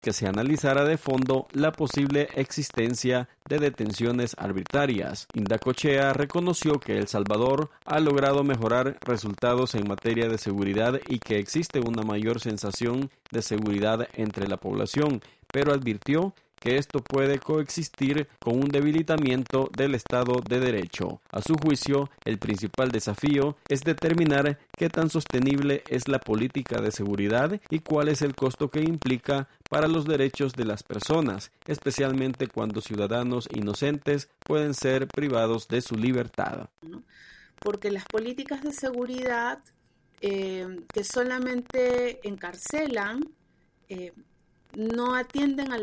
que se analizara de fondo la posible existencia de detenciones arbitrarias. Indacochea reconoció que El Salvador ha logrado mejorar resultados en materia de seguridad y que existe una mayor sensación de seguridad entre la población, pero advirtió que esto puede coexistir con un debilitamiento del Estado de Derecho. A su juicio, el principal desafío es determinar qué tan sostenible es la política de seguridad y cuál es el costo que implica para los derechos de las personas, especialmente cuando ciudadanos inocentes pueden ser privados de su libertad. Porque las políticas de seguridad que solamente encarcelan no atienden a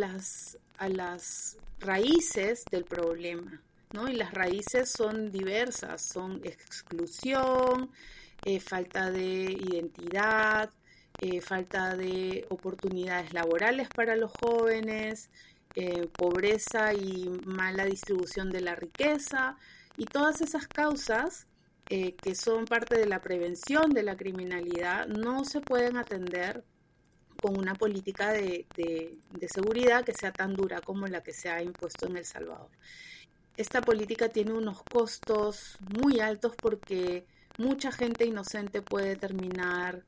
las raíces del problema, ¿no? Y las raíces son diversas, son exclusión, falta de identidad, falta de oportunidades laborales para los jóvenes, pobreza y mala distribución de la riqueza, y todas esas causas que son parte de la prevención de la criminalidad no se pueden atender con una política de seguridad que sea tan dura como la que se ha impuesto en El Salvador. Esta política tiene unos costos muy altos porque mucha gente inocente puede terminar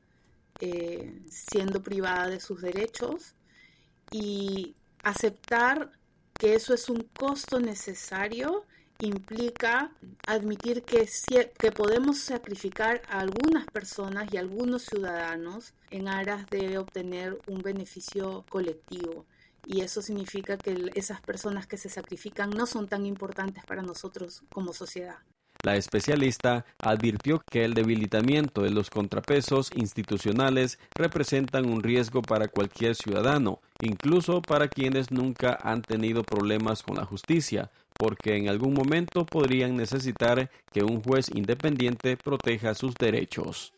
siendo privada de sus derechos, y aceptar que eso es un costo necesario implica admitir que podemos sacrificar a algunas personas y a algunos ciudadanos en aras de obtener un beneficio colectivo. Y eso significa que esas personas que se sacrifican no son tan importantes para nosotros como sociedad. La especialista advirtió que el debilitamiento de los contrapesos institucionales representan un riesgo para cualquier ciudadano, incluso para quienes nunca han tenido problemas con la justicia, porque en algún momento podrían necesitar que un juez independiente proteja sus derechos.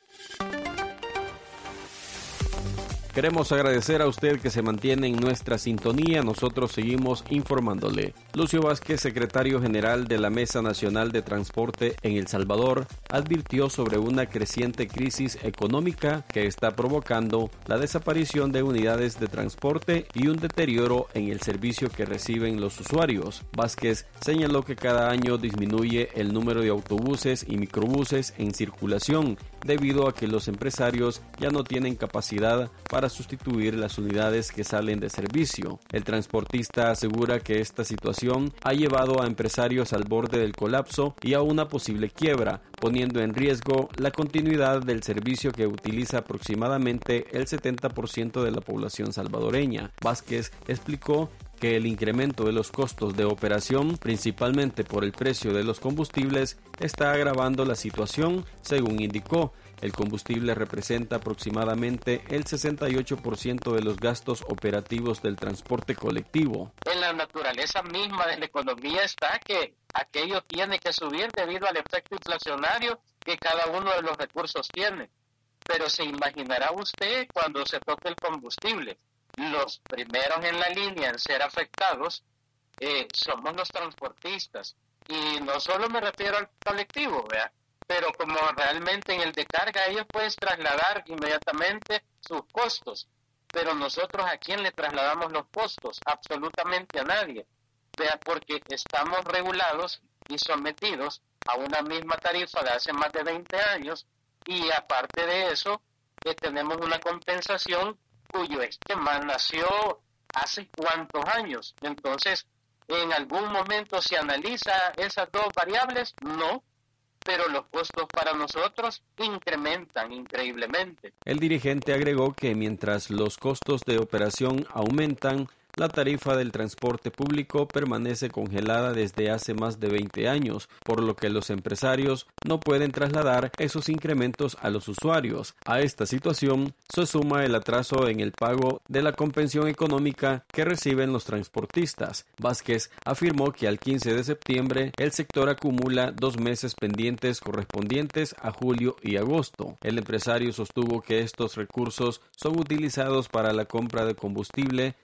Queremos agradecer a usted que se mantiene en nuestra sintonía. Nosotros seguimos informándole. Lucio Vázquez, secretario general de la Mesa Nacional de Transporte en El Salvador, advirtió sobre una creciente crisis económica que está provocando la desaparición de unidades de transporte y un deterioro en el servicio que reciben los usuarios. Vázquez señaló que cada año disminuye el número de autobuses y microbuses en circulación debido a que los empresarios ya no tienen capacidad para sustituir las unidades que salen de servicio. El transportista asegura que esta situación ha llevado a empresarios al borde del colapso y a una posible quiebra, poniendo en riesgo la continuidad del servicio que utiliza aproximadamente el 70% de la población salvadoreña. Vázquez explicó que el incremento de los costos de operación, principalmente por el precio de los combustibles, está agravando la situación, según indicó. El combustible representa aproximadamente el 68% de los gastos operativos del transporte colectivo. En la naturaleza misma de la economía está que aquello tiene que subir debido al efecto inflacionario que cada uno de los recursos tiene. Pero se imaginará usted cuando se toque el combustible. Los primeros en la línea en ser afectados somos los transportistas. Y no solo me refiero al colectivo, ¿verdad? Pero como realmente en el de carga ellos pueden trasladar inmediatamente sus costos. Pero nosotros, ¿a quién le trasladamos los costos? Absolutamente a nadie. ¿Verdad? Porque estamos regulados y sometidos a una misma tarifa de hace más de 20 años y aparte de eso tenemos una compensación cuyo esquema nació hace cuántos años. Entonces, ¿en algún momento se analiza esas dos variables? No, pero los costos para nosotros incrementan increíblemente. El dirigente agregó que mientras los costos de operación aumentan, la tarifa del transporte público permanece congelada desde hace más de 20 años, por lo que los empresarios no pueden trasladar esos incrementos a los usuarios. A esta situación se suma el atraso en el pago de la compensación económica que reciben los transportistas. Vázquez afirmó que al 15 de septiembre el sector acumula 2 meses pendientes correspondientes a julio y agosto. El empresario sostuvo que estos recursos son utilizados para la compra de combustible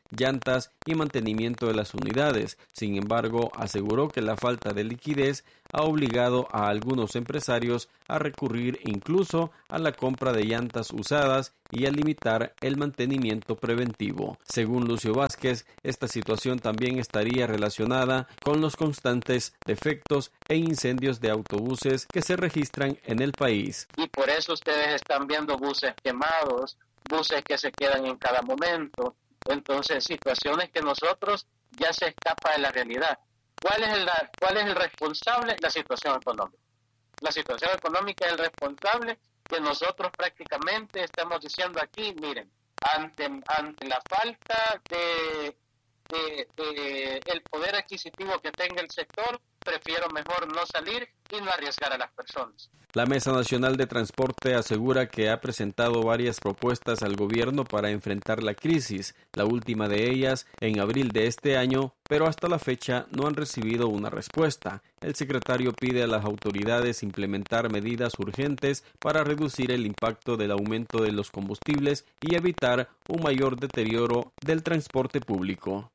llantas y mantenimiento de las unidades. Sin embargo, aseguró que la falta de liquidez ha obligado a algunos empresarios a recurrir incluso a la compra de llantas usadas y a limitar el mantenimiento preventivo. Según Lucio Vázquez, esta situación también estaría relacionada con los constantes defectos e incendios de autobuses que se registran en el país. Y por eso ustedes están viendo buses quemados, buses que se quedan en cada momento. Entonces, situaciones que nosotros ya se escapa de la realidad. ¿Cuál es el responsable? La situación económica. La situación económica es el responsable que nosotros prácticamente estamos diciendo aquí, miren, ante la falta de el poder adquisitivo que tenga el sector, prefiero mejor no salir y no arriesgar a las personas. La Mesa Nacional de Transporte asegura que ha presentado varias propuestas al gobierno para enfrentar la crisis, la última de ellas en abril de este año, pero hasta la fecha no han recibido una respuesta. El secretario pide a las autoridades implementar medidas urgentes para reducir el impacto del aumento de los combustibles y evitar un mayor deterioro del transporte público.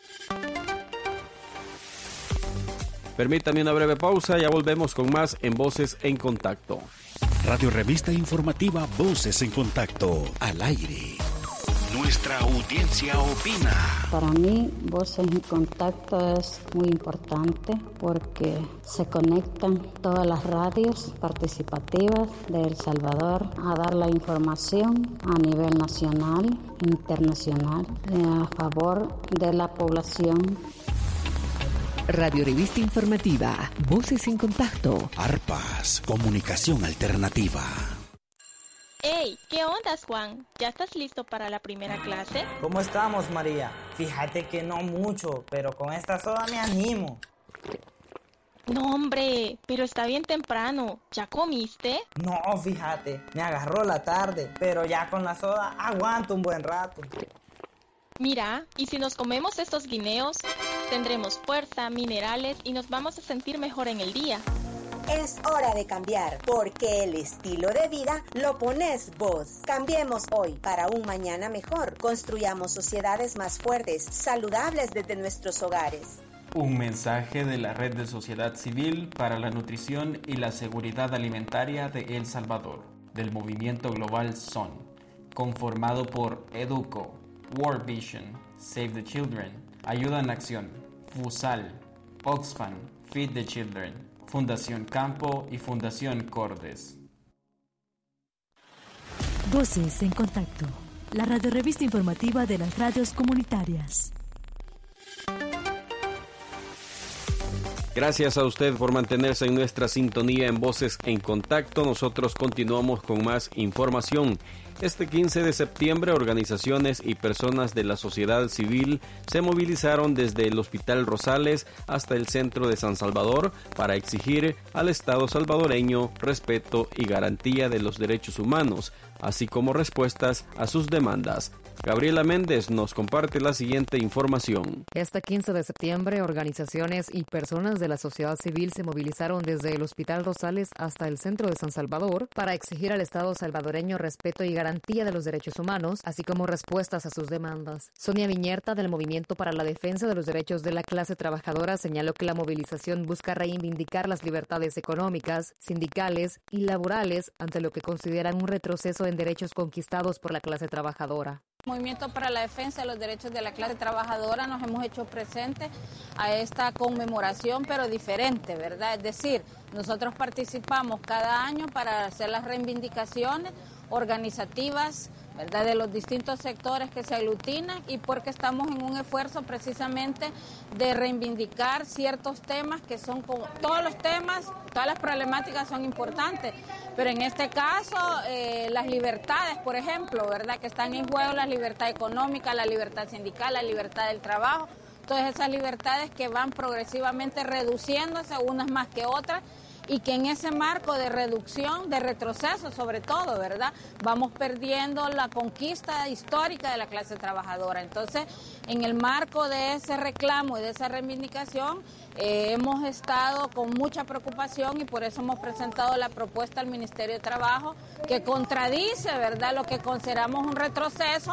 Permítame una breve pausa, ya volvemos con más en Voces en Contacto. Radio Revista Informativa Voces en Contacto, al aire. Nuestra audiencia opina. Para mí, Voces en Contacto es muy importante porque se conectan todas las radios participativas de El Salvador a dar la información a nivel nacional e internacional a favor de la población. Radio Revista Informativa, Voces en Contacto. ARPAS, Comunicación Alternativa. ¡Hey! ¿Qué ondas, Juan? ¿Ya estás listo para la primera clase? ¿Cómo estamos, María? Fíjate que no mucho, pero con esta soda me animo. No, hombre, pero está bien temprano. ¿Ya comiste? No, fíjate, me agarró la tarde, pero ya con la soda aguanto un buen rato. Mira, y si nos comemos estos guineos, tendremos fuerza, minerales y nos vamos a sentir mejor en el día. Es hora de cambiar, porque el estilo de vida lo pones vos. Cambiemos hoy para un mañana mejor. Construyamos sociedades más fuertes, saludables desde nuestros hogares. Un mensaje de la Red de Sociedad Civil para la Nutrición y la Seguridad Alimentaria de El Salvador, del movimiento global SON, conformado por EDUCO, World Vision, Save the Children, Ayuda en Acción, FUSAL, Oxfam, Feed the Children, Fundación Campo y Fundación Cordes. Voces en Contacto, la radiorevista informativa de las radios comunitarias. Gracias a usted por mantenerse en nuestra sintonía en Voces en Contacto. Nosotros continuamos con más información. Este 15 de septiembre, organizaciones y personas de la sociedad civil se movilizaron desde el Hospital Rosales hasta el centro de San Salvador para exigir al Estado salvadoreño respeto y garantía de los derechos humanos, así como respuestas a sus demandas. Gabriela Méndez nos comparte la siguiente información. Este 15 de septiembre, organizaciones y personas de la sociedad civil se movilizaron desde el Hospital Rosales hasta el centro de San Salvador para exigir al Estado salvadoreño respeto y garantía de los derechos humanos, así como respuestas a sus demandas. Sonia Viñerta, del Movimiento para la Defensa de los Derechos de la Clase Trabajadora, señaló que la movilización busca reivindicar las libertades económicas, sindicales y laborales ante lo que consideran un retroceso en derechos conquistados por la clase trabajadora. Movimiento para la Defensa de los Derechos de la Clase Trabajadora nos hemos hecho presentes a esta conmemoración, pero diferente, ¿verdad? Es decir, nosotros participamos cada año para hacer las reivindicaciones organizativas, ¿verdad?, de los distintos sectores que se aglutinan, y porque estamos en un esfuerzo precisamente de reivindicar ciertos temas que son como todos los temas, todas las problemáticas son importantes, pero en este caso las libertades, por ejemplo, ¿verdad?, que están en juego, la libertad económica, la libertad sindical, la libertad del trabajo, todas esas libertades que van progresivamente reduciéndose, unas más que otras, y que en ese marco de reducción, de retroceso sobre todo, ¿verdad?, vamos perdiendo la conquista histórica de la clase trabajadora. Entonces, en el marco de ese reclamo y de esa reivindicación, hemos estado con mucha preocupación y por eso hemos presentado la propuesta al Ministerio de Trabajo que contradice, ¿verdad?, lo que consideramos un retroceso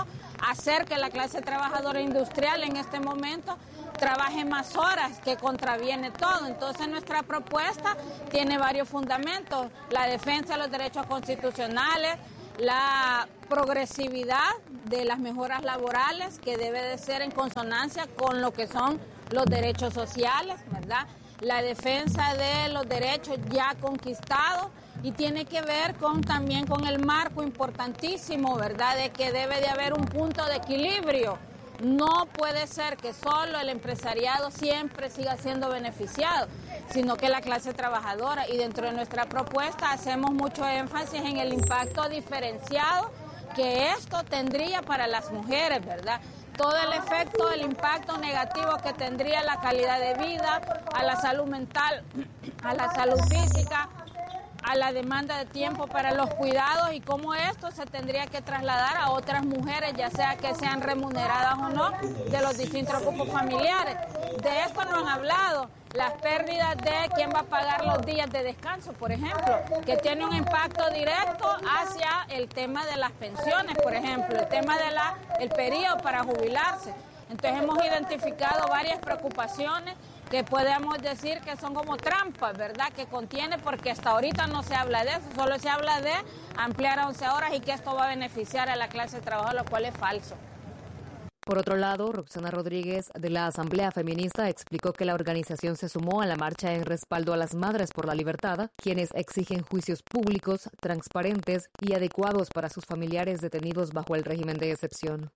hacer que la clase trabajadora industrial en este momento trabaje más horas, que contraviene todo. Entonces nuestra propuesta tiene varios fundamentos: la defensa de los derechos constitucionales, la progresividad de las mejoras laborales, que debe de ser en consonancia con lo que son los derechos sociales, ¿verdad? La defensa de los derechos ya conquistados, y tiene que ver también con el marco importantísimo, ¿verdad?, de que debe de haber un punto de equilibrio. No puede ser que solo el empresariado siempre siga siendo beneficiado, sino que la clase trabajadora. Y dentro de nuestra propuesta hacemos mucho énfasis en el impacto diferenciado que esto tendría para las mujeres, ¿verdad? Todo el efecto, el impacto negativo que tendría la calidad de vida, a la salud mental, a la salud física, a la demanda de tiempo para los cuidados, y cómo esto se tendría que trasladar a otras mujeres, ya sea que sean remuneradas o no, de los distintos grupos familiares. De esto no han hablado. Las pérdidas de quién va a pagar los días de descanso, por ejemplo, que tiene un impacto directo hacia el tema de las pensiones, por ejemplo, el tema del periodo para jubilarse. Entonces hemos identificado varias preocupaciones que podemos decir que son como trampas, ¿verdad?, que contiene, porque hasta ahorita no se habla de eso, solo se habla de ampliar a 11 horas y que esto va a beneficiar a la clase trabajadora, lo cual es falso. Por otro lado, Roxana Rodríguez, de la Asamblea Feminista, explicó que la organización se sumó a la marcha en respaldo a las Madres por la Libertad, quienes exigen juicios públicos, transparentes y adecuados para sus familiares detenidos bajo el régimen de excepción.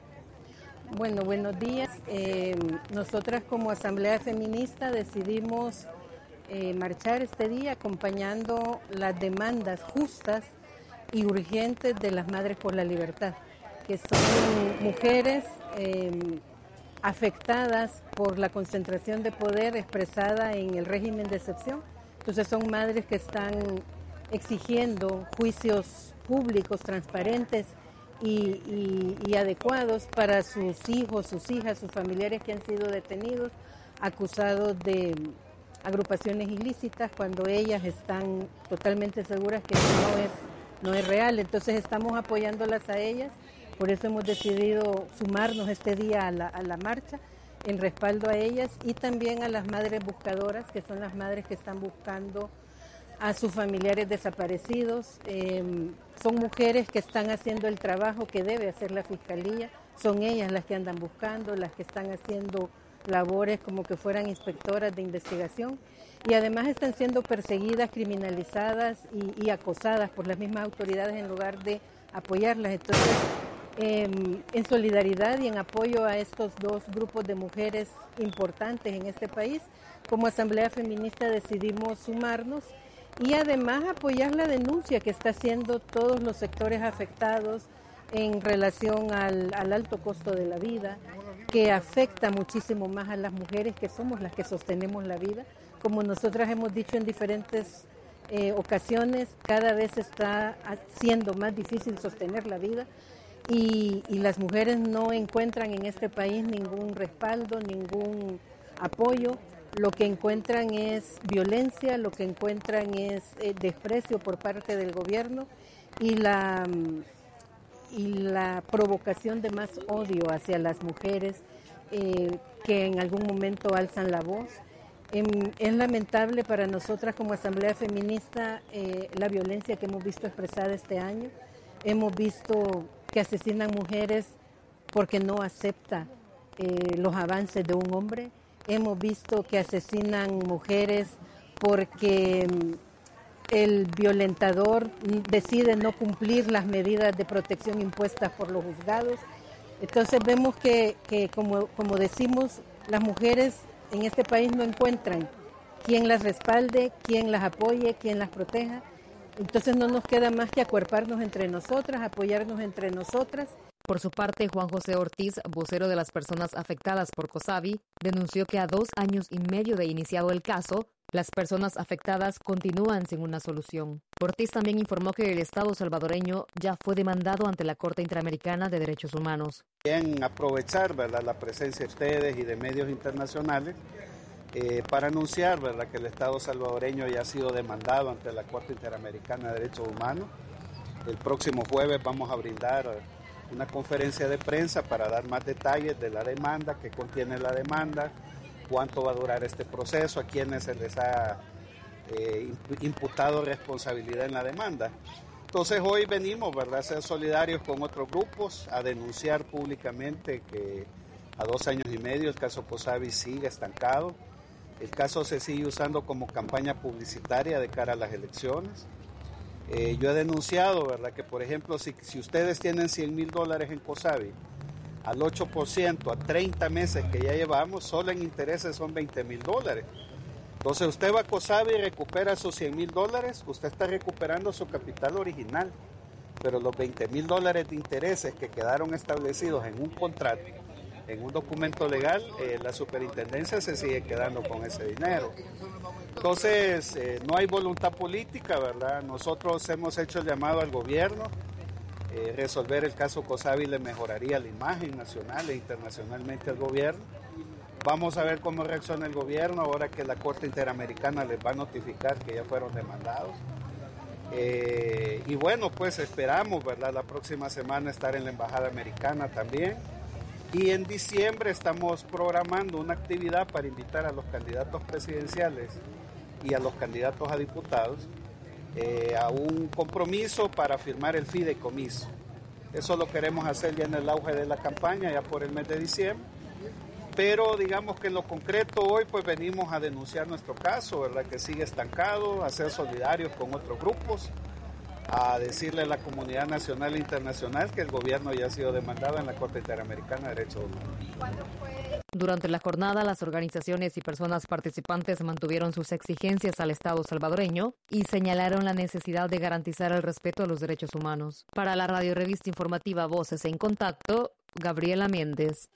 Bueno, buenos días. Nosotras como Asamblea Feminista decidimos marchar este día acompañando las demandas justas y urgentes de las Madres por la Libertad, que son mujeres afectadas por la concentración de poder expresada en el régimen de excepción. Entonces son madres que están exigiendo juicios públicos, transparentes y adecuados para sus hijos, sus hijas, sus familiares que han sido detenidos, acusados de agrupaciones ilícitas, cuando ellas están totalmente seguras que no es real. Entonces estamos apoyándolas a ellas. Por eso hemos decidido sumarnos este día a la marcha en respaldo a ellas, y también a las madres buscadoras, que son las madres que están buscando a sus familiares desaparecidos. Son mujeres que están haciendo el trabajo que debe hacer la Fiscalía, son ellas las que andan buscando, las que están haciendo labores como que fueran inspectoras de investigación, y además están siendo perseguidas, criminalizadas y acosadas por las mismas autoridades en lugar de apoyarlas. Entonces, en solidaridad y en apoyo a estos dos grupos de mujeres importantes en este país, como Asamblea Feminista decidimos sumarnos y además apoyar la denuncia que está haciendo todos los sectores afectados en relación al alto costo de la vida, que afecta muchísimo más a las mujeres, que somos las que sostenemos la vida. Como nosotras hemos dicho en diferentes ocasiones, cada vez está siendo más difícil sostener la vida, y las mujeres no encuentran en este país ningún respaldo, ningún apoyo. Lo que encuentran es violencia, lo que encuentran es desprecio por parte del gobierno y la provocación de más odio hacia las mujeres que en algún momento alzan la voz. Es lamentable para nosotras como Asamblea Feminista la violencia que hemos visto expresada este año. Hemos visto que asesinan mujeres porque no acepta los avances de un hombre. Hemos visto que asesinan mujeres porque el violentador decide no cumplir las medidas de protección impuestas por los juzgados. Entonces vemos que como decimos, las mujeres en este país no encuentran quien las respalde, quien las apoye, quien las proteja. Entonces no nos queda más que acuerparnos entre nosotras, apoyarnos entre nosotras. Por su parte, Juan José Ortiz, vocero de las personas afectadas por COSAVI, denunció que a 2 años y medio de iniciado el caso, las personas afectadas continúan sin una solución. Ortiz también informó que el Estado salvadoreño ya fue demandado ante la Corte Interamericana de Derechos Humanos. Bien, aprovechar, ¿verdad?, la presencia de ustedes y de medios internacionales para anunciar, ¿verdad?, que el Estado salvadoreño ya ha sido demandado ante la Corte Interamericana de Derechos Humanos. El próximo jueves vamos a brindar una conferencia de prensa para dar más detalles de la demanda, qué contiene la demanda, cuánto va a durar este proceso, a quienes se les ha imputado responsabilidad en la demanda. Entonces hoy venimos, ¿verdad?, a ser solidarios con otros grupos, a denunciar públicamente que a 2 años y medio el caso COSAVI sigue estancado. El caso se sigue usando como campaña publicitaria de cara a las elecciones. Yo he denunciado, ¿verdad?, que por ejemplo si ustedes tienen $100,000 en COSAVI, al 8%, a 30 meses que ya llevamos, solo en intereses son $20,000. Entonces usted va a COSAVI y recupera esos $100,000, usted está recuperando su capital original, pero los $20,000 de intereses que quedaron establecidos en un contrato, en un documento legal, la superintendencia se sigue quedando con ese dinero. Entonces no hay voluntad política, ¿verdad? Nosotros hemos hecho el llamado al gobierno, resolver el caso COSAVI le mejoraría la imagen nacional e internacionalmente al gobierno. Vamos a ver cómo reacciona el gobierno ahora que la Corte Interamericana les va a notificar que ya fueron demandados. Y bueno, pues esperamos, ¿verdad?, la próxima semana estar en la Embajada Americana también. Y en diciembre estamos programando una actividad para invitar a los candidatos presidenciales y a los candidatos a diputados a un compromiso para firmar el fideicomiso. Eso lo queremos hacer ya en el auge de la campaña, ya por el mes de diciembre. Pero digamos que en lo concreto hoy pues venimos a denunciar nuestro caso, ¿verdad?, que sigue estancado, a ser solidarios con otros grupos, a decirle a la comunidad nacional e internacional que el gobierno ya ha sido demandado en la Corte Interamericana de Derechos Humanos. Durante la jornada, las organizaciones y personas participantes mantuvieron sus exigencias al Estado salvadoreño y señalaron la necesidad de garantizar el respeto a los derechos humanos. Para la radio revista informativa Voces en Contacto, Gabriela Méndez.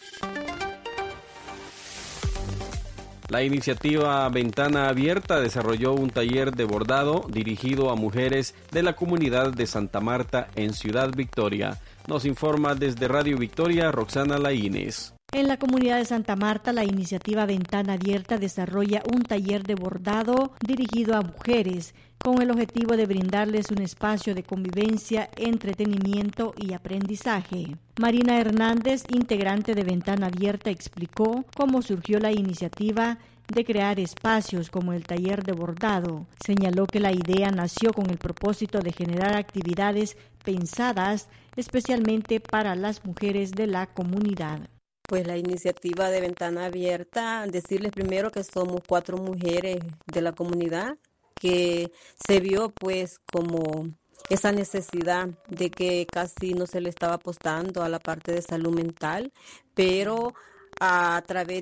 La iniciativa Ventana Abierta desarrolló un taller de bordado dirigido a mujeres de la comunidad de Santa Marta en Ciudad Victoria. Nos informa desde Radio Victoria Roxana Laínez. En la comunidad de Santa Marta, la iniciativa Ventana Abierta desarrolla un taller de bordado dirigido a mujeres con el objetivo de brindarles un espacio de convivencia, entretenimiento y aprendizaje. Marina Hernández, integrante de Ventana Abierta, explicó cómo surgió la iniciativa de crear espacios como el taller de bordado. Señaló que la idea nació con el propósito de generar actividades pensadas especialmente para las mujeres de la comunidad. Pues la iniciativa de Ventana Abierta, decirles primero que somos 4 mujeres de la comunidad que se vio pues como esa necesidad de que casi no se le estaba apostando a la parte de salud mental, pero a través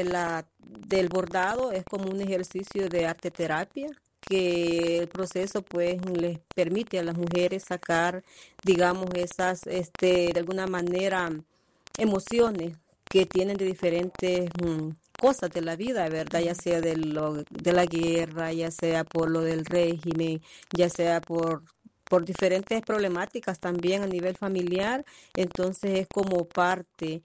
del bordado es como un ejercicio de arte terapia, que el proceso pues les permite a las mujeres sacar, digamos, esas de alguna manera emociones que tienen de diferentes cosas de la vida, ¿verdad? Ya sea de la guerra, ya sea por lo del régimen, ya sea por diferentes problemáticas también a nivel familiar. Entonces es como parte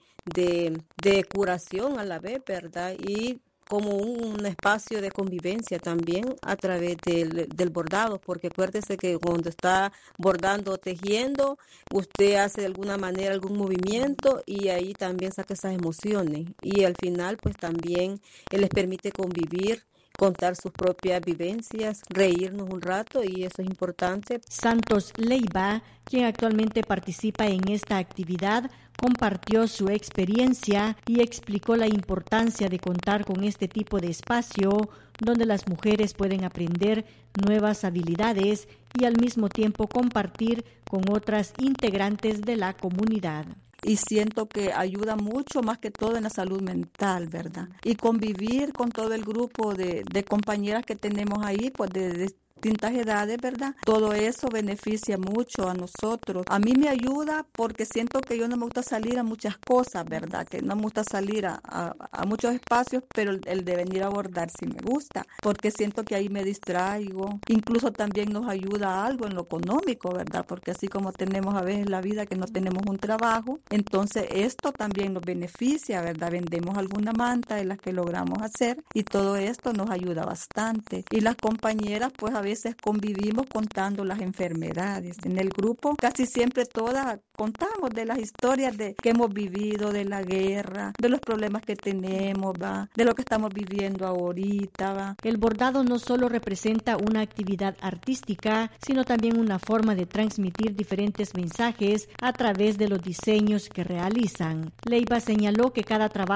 de curación a la vez, ¿verdad? Y como un espacio de convivencia también a través del bordado, porque acuérdese que cuando está bordando o tejiendo, usted hace de alguna manera algún movimiento y ahí también saca esas emociones y al final pues también les permite convivir, contar sus propias vivencias, reírnos un rato y eso es importante. Santos Leiva, quien actualmente participa en esta actividad, compartió su experiencia y explicó la importancia de contar con este tipo de espacio donde las mujeres pueden aprender nuevas habilidades y al mismo tiempo compartir con otras integrantes de la comunidad. Y siento que ayuda mucho más que todo en la salud mental, ¿verdad? Y convivir con todo el grupo de compañeras que tenemos ahí, pues de distintas edades, ¿verdad? Todo eso beneficia mucho a nosotros. A mí me ayuda porque siento que yo no me gusta salir a muchas cosas, ¿verdad? Que no me gusta salir a muchos espacios, pero el de venir a bordar sí me gusta, porque siento que ahí me distraigo. Incluso también nos ayuda algo en lo económico, ¿verdad? Porque así como tenemos a veces la vida que no tenemos un trabajo, entonces esto también nos beneficia, ¿verdad? Vendemos alguna manta de las que logramos hacer y todo esto nos ayuda bastante. Y las compañeras, pues a veces veces convivimos contando las enfermedades. En el grupo casi siempre todas contamos de las historias que hemos vivido, de la guerra, de los problemas que tenemos, ¿va? De lo que estamos viviendo ahorita. ¿Va? El bordado no solo representa una actividad artística, sino también una forma de transmitir diferentes mensajes a través de los diseños que realizan. Leiva señaló que cada trabajo